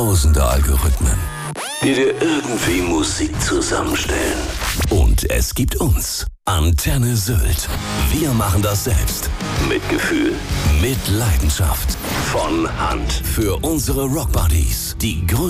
Tausende Algorithmen, die dir irgendwie Musik zusammenstellen. Und es gibt uns, Antenne Sylt. Wir machen das selbst. Mit Gefühl, mit Leidenschaft. Von Hand. Für unsere Rockbuddies. Die größten